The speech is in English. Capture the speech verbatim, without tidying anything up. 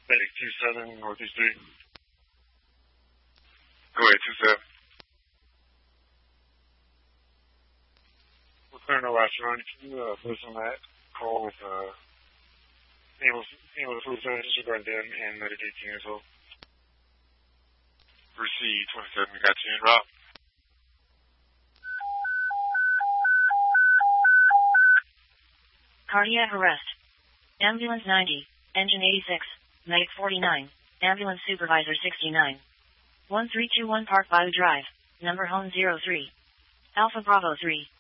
Medic two seven, Northeast three. Go ahead, two seven. We're clearing no last run. Can you uh, put us on that call with uh, ambulance fluid center, disregard them, and medic eighteen as well? Receive twenty-seven, we got you in route. Cardiac arrest. Ambulance ninety, engine eighty-six, medic forty-nine, ambulance supervisor sixty-nine. one three two one Park Bayou Drive, number home zero three. Alpha Bravo three.